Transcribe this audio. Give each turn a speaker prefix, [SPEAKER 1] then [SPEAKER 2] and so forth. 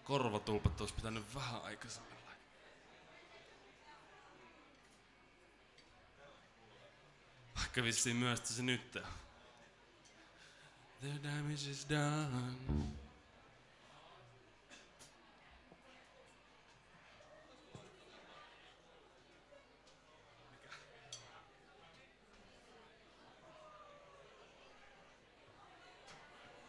[SPEAKER 1] Korvatulpat olisi pitänyt vähän aikaisemmin. Vaikka vissiin myöstä se nyt on. The damage is done.